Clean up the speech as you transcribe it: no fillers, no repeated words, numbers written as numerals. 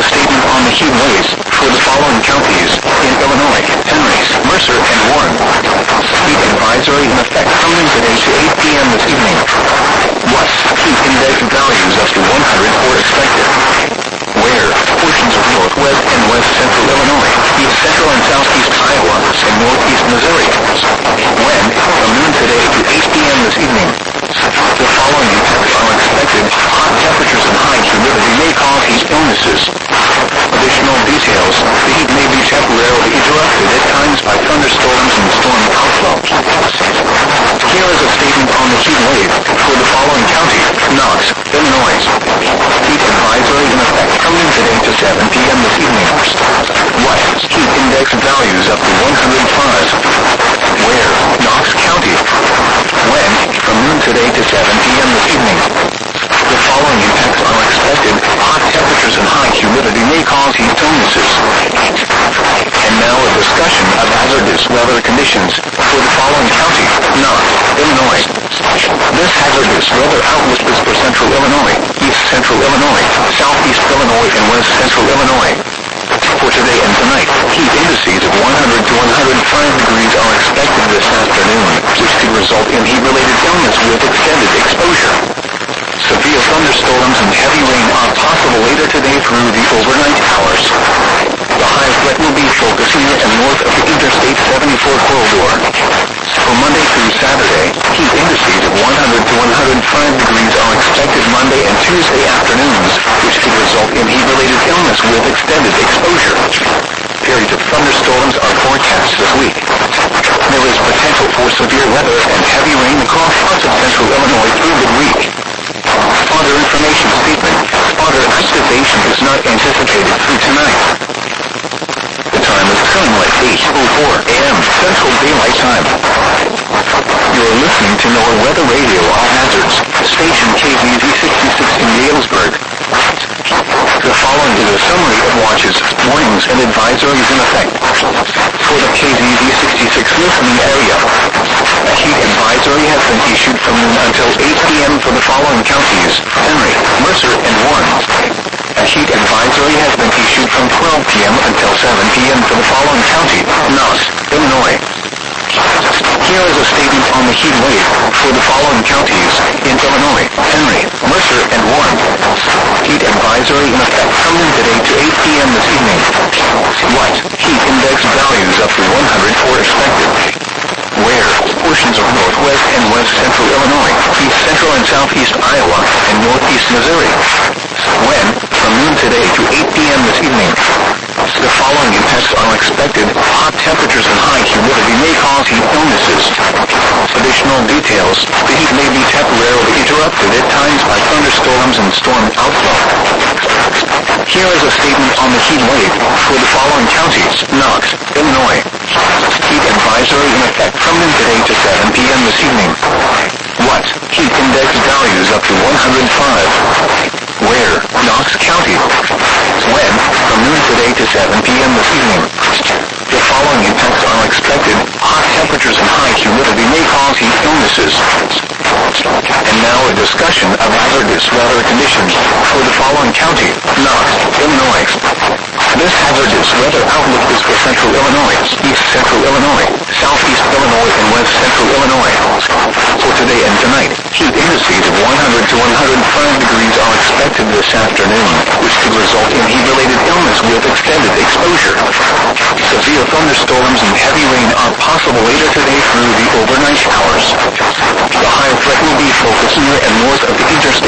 a statement on the heat waves for the following counties in Illinois: Henry, Mercer, and Warren. Heat advisory in effect from noon today to 8 p.m. this evening. West, heat index values up to 100 are expected. Where? Portions of northwest and west central Illinois, east central and southeast Iowa, and northeast Missouri. When? From noon today to 8 p.m. this evening. The following impacts are expected. Hot temperatures and high humidity may cause heat illnesses. Additional details: the heat may be temporarily interrupted at times by thunderstorms and storm outflow. Here is a statement on the heat wave for the following county: Knox, Illinois. Heat advisory in effect from noon today to 7 p.m. this evening. West, heat index values up to 105. Where? Knox County. When? From noon today to 7 p.m. this evening. The following impacts are expected. Hot temperatures and high humidity may cause heat illnesses. And now a discussion of hazardous weather conditions for the following county: Knox, Illinois. This hazardous weather outlook is for central Illinois, east central Illinois, southeast Illinois, and west central Illinois. For today and tonight, heat indices of 100 to 105 degrees are expected this afternoon, which could result in heat-related illness with extended exposure. Severe thunderstorms and heavy rain are possible later today through the overnight hours. The high threat will be focused near and north of the Interstate 74 corridor. For Monday through Saturday, heat indices of 100 to 105 degrees are expected Monday and Tuesday afternoons, which could result in heat-related illness with extended exposure. Periods of thunderstorms are forecast this week. There is potential for severe weather and heavy rain across parts of central Illinois through midweek. Spotter information statement: spotter activation is not anticipated through tonight. The time is currently 8:04 a.m. Central Daylight Time. You're listening to NOAA Weather Radio All Hazards, station KZZ 66 in Galesburg. The following is a summary of watches, warnings, and advisories in effect. For the KZZ 66 listening area, a heat advisory has been issued from noon until 8 p.m. for the following counties: Henry, Mercer, and Warren. A heat advisory has been issued from 12 p.m. until 7 p.m. for the following county: Knox, Illinois. Here is a statement on the heat wave for the following counties in Illinois: Henry, Mercer, and Warren. Heat advisory in effect from noon today to 8 p.m. this evening. What? Heat index values up to 100 are expected. Where? Portions of northwest and west central Illinois, east central and southeast Iowa, and northeast Missouri. When? From noon today to 8 p.m. this evening. The following impacts are expected. Hot temperatures and high humidity may cause heat illnesses. Additional details: the heat may be temporarily interrupted at times by thunderstorms and storm outflow. Here is a statement on the heat wave for the following counties: Knox, Illinois. Heat advisory in effect from noon today to 7 p.m. this evening. What? Heat index values up to 105. Where? Knox County. When? From noon today to 7 p.m. this evening. The following impacts are expected. Hot temperatures and high humidity may cause heat illnesses. And now a discussion of hazardous weather conditions for the following county: Knox, Illinois. This hazardous weather outlook is for central Illinois, east central Illinois, southeast Illinois, and west central Illinois. For today and tonight, heat indices of 100 to 105 degrees are expected this afternoon, which could result in heat-related illness with extended exposure. Severe thunderstorms and heavy rain are possible later today through the overnight hours. The high threat will be focused near and north of the Interstate